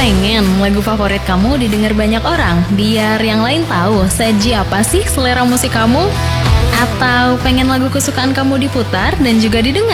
pengen lagu favorit kamu didengar banyak orang, biar yang lain tahu seji apa sih selera musik kamu? Atau pengen lagu kesukaan kamu diputar dan juga didengar?